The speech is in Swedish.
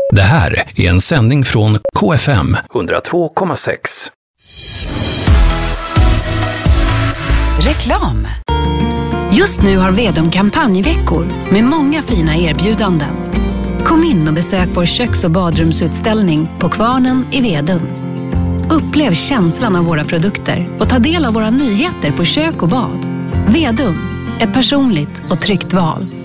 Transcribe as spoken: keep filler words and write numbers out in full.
Det här är en sändning från K F M hundratvå komma sex. Reklam. Just nu har Vedum kampanjveckor med många fina erbjudanden. Kom in och besök vår köks- och badrumsutställning på Kvarnen i Vedum. Upplev känslan av våra produkter och ta del av våra nyheter på kök och bad. Vedum, ett personligt och tryggt val.